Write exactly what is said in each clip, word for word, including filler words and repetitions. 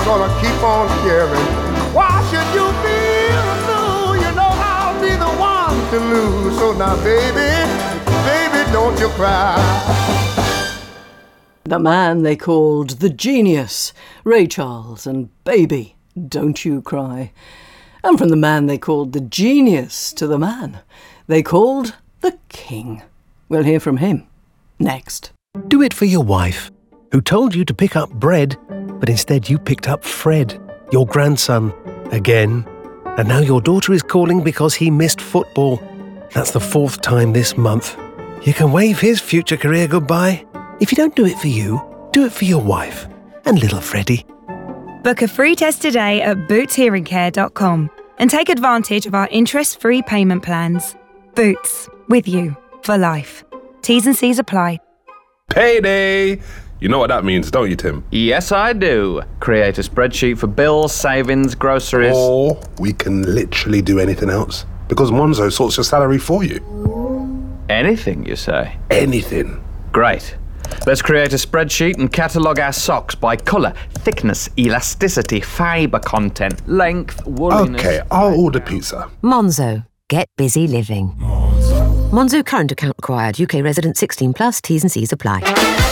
Gonna keep on caring. Why should you feel blue? You know I'll be the one to lose. So now, baby, baby, don't you cry. The man they called the genius, Ray Charles, and Baby, Don't You Cry. And from the man they called the genius to the man they called the king. We'll hear from him next. Do it for your wife, who told you to pick up bread, but instead you picked up Fred, your grandson, again. And now your daughter is calling because he missed football. That's the fourth time this month. You can wave his future career goodbye. If you don't do it for you, do it for your wife and little Freddie. Book a free test today at boots hearing care dot com and take advantage of our interest-free payment plans. Boots, with you for life. T's and C's apply. Payday! You know what that means, don't you, Tim? Yes, I do. Create a spreadsheet for bills, savings, groceries. Or we can literally do anything else, because Monzo sorts your salary for you. Anything, you say? Anything. Great. Let's create a spreadsheet and catalogue our socks by colour, thickness, elasticity, fibre content, length, wooliness... OK, I'll order pizza. Monzo. Get busy living. Monzo. Monzo current account required. U K resident sixteen plus. T's and C's apply.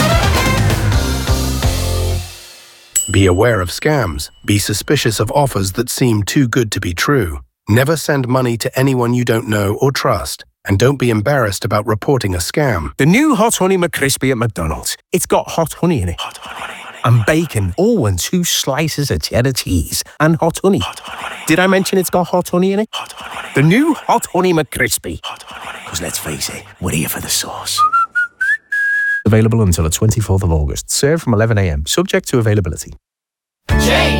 Be aware of scams. Be suspicious of offers that seem too good to be true. Never send money to anyone you don't know or trust. And don't be embarrassed about reporting a scam. The new Hot Honey McCrispy at McDonald's. It's got hot honey in it. Hot honey. And bacon, all in two slices of cheddar cheese. And hot honey. Hot honey. Did I mention it's got hot honey in it? Hot honey. The new Hot Honey McCrispy. Hot honey. Because let's face it, we're here for the sauce. Available until the twenty-fourth of August. Served from eleven a m. Subject to availability. Jane!